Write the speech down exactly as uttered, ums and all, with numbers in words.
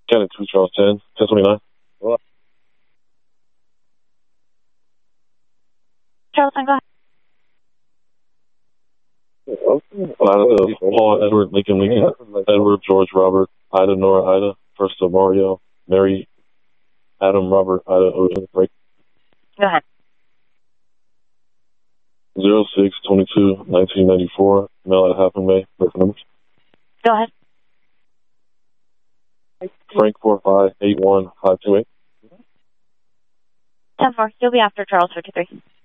County two, Charles ten, ten twenty-nine. Charles ten, go ahead. Uh, Paul, Edward, Lincoln, Lincoln, Edward, George, Robert, Ida, Nora, Ida, first of Mario, Mary, Adam, Robert, Ida, Ocean, right? Go ahead. zero six twenty-two nineteen ninety-four, mail at half of May, numbers. Go ahead. Frank four five eight one five two eight. ten four, you'll be after Charles fifty-three.